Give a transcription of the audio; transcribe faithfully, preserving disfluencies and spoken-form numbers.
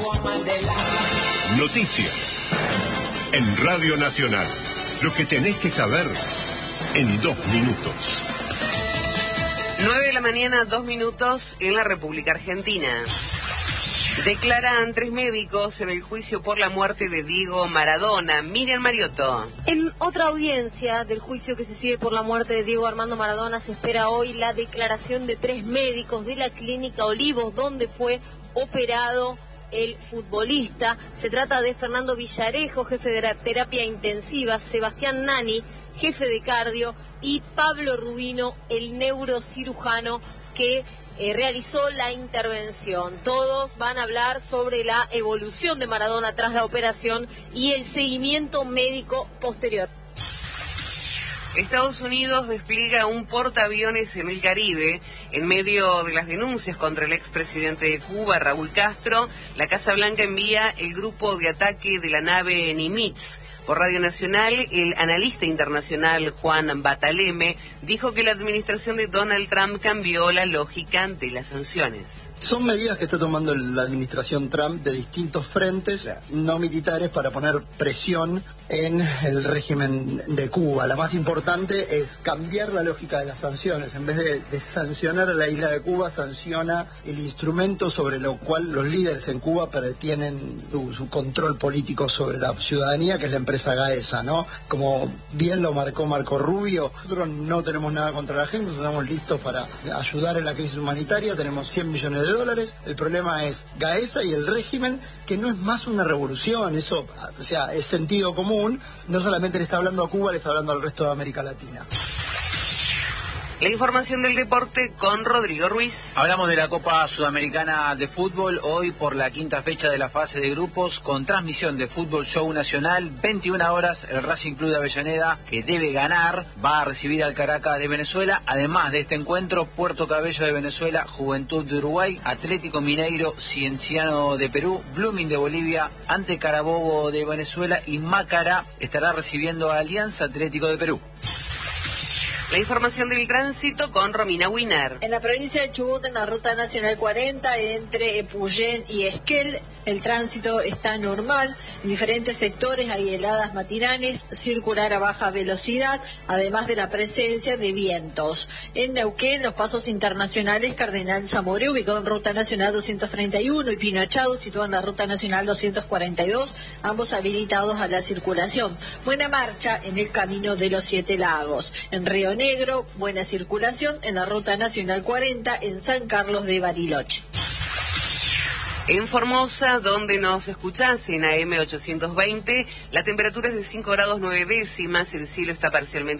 Noticias en Radio Nacional. Lo que tenés que saber en dos minutos. nueve de la mañana, dos minutos en la República Argentina. Declaran tres médicos en el juicio por la muerte de Diego Maradona. Miriam Mariotto. En otra audiencia del juicio que se sigue por la muerte de Diego Armando Maradona, se espera hoy la declaración de tres médicos de la Clínica Olivos, donde fue operado el futbolista. Se trata de Fernando Villarejo, jefe de terapia intensiva, Sebastián Nani, jefe de cardio, y Pablo Rubino, el neurocirujano que eh, realizó la intervención. Todos van a hablar sobre la evolución de Maradona tras la operación y el seguimiento médico posterior. Estados Unidos despliega un portaaviones en el Caribe. En medio de las denuncias contra el expresidente de Cuba, Raúl Castro, la Casa Blanca envía el grupo de ataque de la nave Nimitz. Por Radio Nacional, el analista internacional Juan Bataleme dijo que la administración de Donald Trump cambió la lógica de las sanciones. Son medidas que está tomando la administración Trump de distintos frentes no militares para poner presión en el régimen de Cuba. La más importante es cambiar la lógica de las sanciones. En vez de, de sancionar a la isla de Cuba, sanciona el instrumento sobre lo cual los líderes en Cuba tienen su, su control político sobre la ciudadanía, que es la empresa Gaesa, ¿no? Como bien lo marcó Marco Rubio, nosotros no tenemos nada contra la gente, nosotros estamos listos para ayudar en la crisis humanitaria, tenemos cien millones de dólares. El problema es Gaesa y el régimen, que no es más una revolución, eso, o sea, es sentido común. No solamente le está hablando a Cuba, le está hablando al resto de América Latina. La información del deporte con Rodrigo Ruiz. Hablamos de la Copa Sudamericana de Fútbol, hoy por la quinta fecha de la fase de grupos, con transmisión de Fútbol Show Nacional, veintiuna horas, el Racing Club de Avellaneda, que debe ganar, va a recibir al Caracas de Venezuela. Además de este encuentro, Puerto Cabello de Venezuela, Juventud de Uruguay, Atlético Mineiro, Cienciano de Perú, Blooming de Bolivia, ante Carabobo de Venezuela, y Mácara estará recibiendo a Alianza Atlético de Perú. La información del tránsito con Romina Wiener. En la provincia de Chubut, en la ruta nacional cuarenta, entre Epuyén y Esquel, el tránsito está normal. En diferentes sectores hay heladas matinales, circular a baja velocidad, además de la presencia de vientos. En Neuquén, los pasos internacionales Cardenal Zamoré, ubicado en ruta nacional doscientos treinta y uno, y Pino Achado, situado en la ruta nacional doscientos cuarenta y dos, ambos habilitados a la circulación. Buena marcha en el camino de los Siete Lagos. En Río Negro, buena circulación en la ruta nacional cuarenta en San Carlos de Bariloche. En Formosa, donde nos escuchás en A M ochocientos veinte, la temperatura es de cinco grados nueve décimas, el cielo está parcialmente